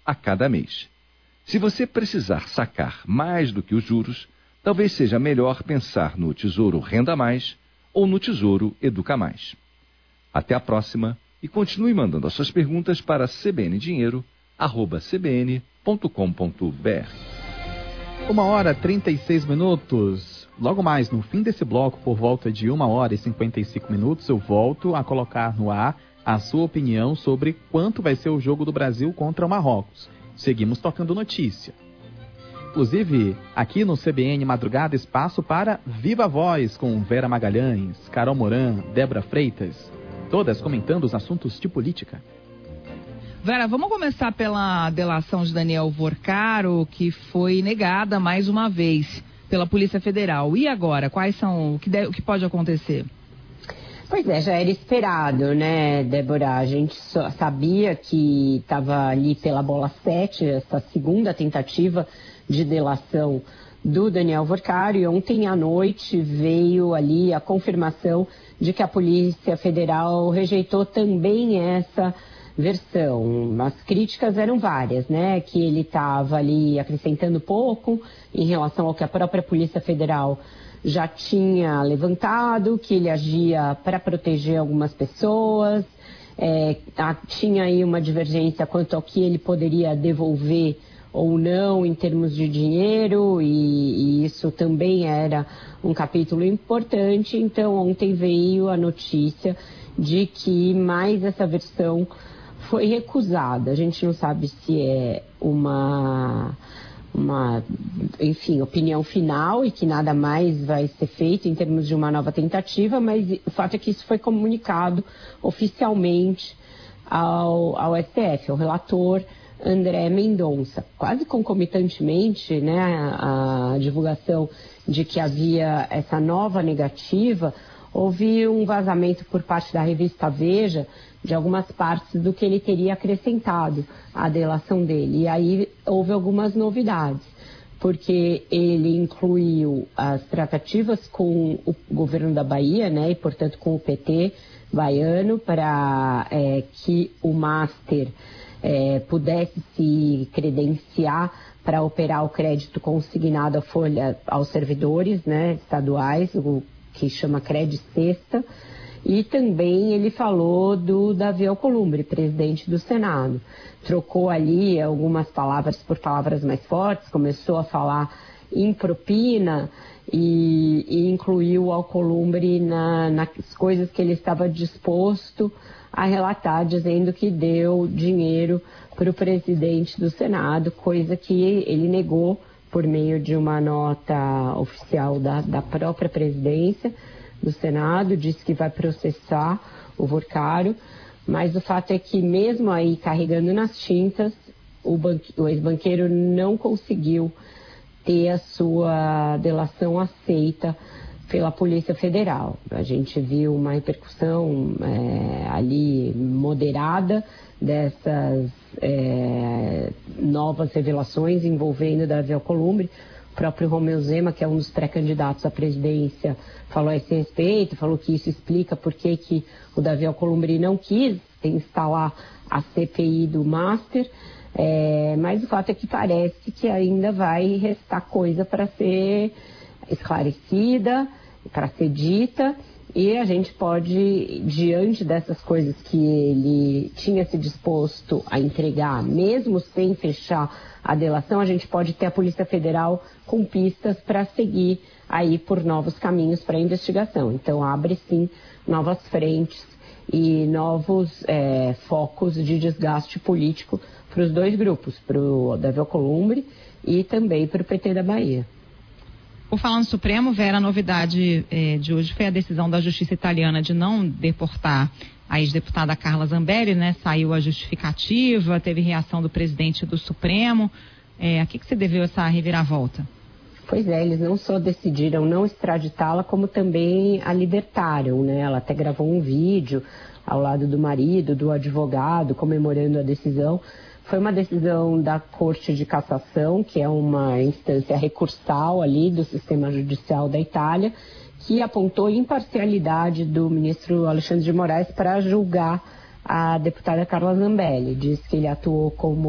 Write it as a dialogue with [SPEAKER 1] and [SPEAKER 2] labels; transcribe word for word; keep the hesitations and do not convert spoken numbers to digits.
[SPEAKER 1] a cada mês. Se você precisar sacar mais do que os juros, talvez seja melhor pensar no Tesouro Renda Mais ou no Tesouro Educa Mais. Até a próxima e continue mandando as suas perguntas para c b n dinheiro arroba c b n ponto com ponto b r.
[SPEAKER 2] Uma hora e trinta e seis minutos. Logo mais, no fim desse bloco, por volta de uma hora e cinquenta e cinco minutos, eu volto a colocar no ar a sua opinião sobre quanto vai ser o jogo do Brasil contra o Marrocos. Seguimos tocando notícia. Inclusive, aqui no C B N Madrugada, espaço para Viva Voz, com Vera Magalhães, Carol Moran, Débora Freitas, todas comentando os assuntos de política.
[SPEAKER 3] Vera, vamos começar pela delação de Daniel Vorcaro, que foi negada mais uma vez pela Polícia Federal. E agora, quais são, o que, deve, o que pode acontecer?
[SPEAKER 4] Pois é, já era esperado, né, Débora? A gente só sabia que estava ali pela bola sete, essa segunda tentativa de delação do Daniel Vorcaro, e ontem à noite veio ali a confirmação de que a Polícia Federal rejeitou também essa versão. As críticas eram várias, né? Que ele estava ali acrescentando pouco em relação ao que a própria Polícia Federal já tinha levantado, que ele agia para proteger algumas pessoas, é, tinha aí uma divergência quanto ao que ele poderia devolver ou não em termos de dinheiro, e, e isso também era um capítulo importante. Então ontem veio a notícia de que mais essa versão foi recusada. A gente não sabe se é uma, uma, enfim, opinião final e que nada mais vai ser feito em termos de uma nova tentativa, mas o fato é que isso foi comunicado oficialmente ao, ao S T F, ao relator André Mendonça. Quase concomitantemente, né, a, a divulgação de que havia essa nova negativa, houve um vazamento por parte da revista Veja de algumas partes do que ele teria acrescentado à delação dele. E aí houve algumas novidades, porque ele incluiu as tratativas com o governo da Bahia, né, e portanto com o P T baiano, para é, que o Master é, pudesse se credenciar para operar o crédito consignado à folha aos servidores, né, estaduais, o que chama Cred Sexta. E também ele falou do Davi Alcolumbre, presidente do Senado. Trocou ali algumas palavras por palavras mais fortes, começou a falar em propina e, e incluiu o Alcolumbre na, nas coisas que ele estava disposto a relatar, dizendo que deu dinheiro para o presidente do Senado, coisa que ele negou por meio de uma nota oficial da, da própria presidência do Senado, disse que vai processar o Vorcaro, mas o fato é que mesmo aí carregando nas tintas, o, banque, o ex-banqueiro não conseguiu ter a sua delação aceita pela Polícia Federal. A gente viu uma repercussão é, ali moderada dessas é, novas revelações envolvendo Davi Alcolumbre. O próprio Romeu Zema, que é um dos pré-candidatos à presidência, falou a esse respeito, falou que isso explica por que que o Davi Alcolumbre não quis instalar a C P I do Master, é, mas o fato é que parece que ainda vai restar coisa para ser esclarecida, para ser dita, e a gente pode, diante dessas coisas que ele tinha se disposto a entregar, mesmo sem fechar a delação, a gente pode ter a Polícia Federal com pistas para seguir aí por novos caminhos para a investigação. Então abre sim novas frentes e novos é, focos de desgaste político para os dois grupos, para o Davi Alcolumbre e também para o P T da Bahia.
[SPEAKER 3] Por falar no Supremo, Vera, a novidade eh, de hoje foi a decisão da Justiça Italiana de não deportar a ex-deputada Carla Zambelli, né? Saiu a justificativa, teve reação do presidente do Supremo. Eh, a que, que você deveu essa reviravolta?
[SPEAKER 4] Pois é, eles não só decidiram não extraditá-la, como também a libertaram, né? Ela até gravou um vídeo ao lado do marido, do advogado, comemorando a decisão. Foi uma decisão da Corte de Cassação, que é uma instância recursal ali do sistema judicial da Itália, que apontou imparcialidade do ministro Alexandre de Moraes para julgar a deputada Carla Zambelli. Diz que ele atuou como